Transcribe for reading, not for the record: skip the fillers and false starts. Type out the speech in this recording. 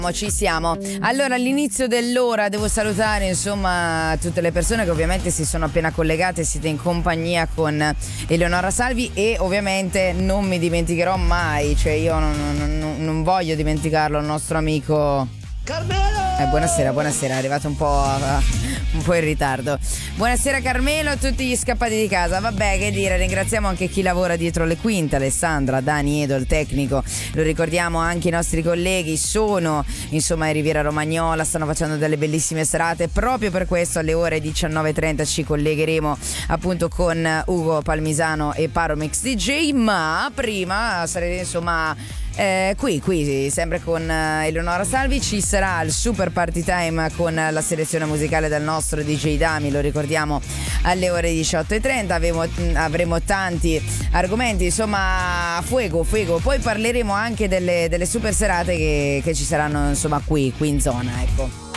Ci siamo. Allora, all'inizio dell'ora devo salutare insomma tutte le persone che ovviamente si sono appena collegate. Siete in compagnia con Eleonora Salvi e ovviamente non mi dimenticherò mai, cioè io non voglio dimenticarlo, il nostro amico Carmelo! Buonasera, è arrivato un po' in ritardo. Buonasera Carmelo, a tutti gli scappati di casa. Vabbè, che dire, ringraziamo anche chi lavora dietro le quinte, Alessandra, Dani, Edo, il tecnico. Lo ricordiamo anche i nostri colleghi, sono insomma in Riviera Romagnola, stanno facendo delle bellissime serate. Proprio per questo alle ore 19:30 ci collegheremo appunto con Ugo Palmisano e Paromix DJ, ma prima sarete insomma qui sempre con Eleonora Salvi. Ci sarà il super party time con la selezione musicale del nostro DJ Dami, lo ricordiamo, alle ore 18:30. Avremo tanti argomenti, insomma fuego. Poi parleremo anche delle super serate che ci saranno insomma qui in zona, ecco.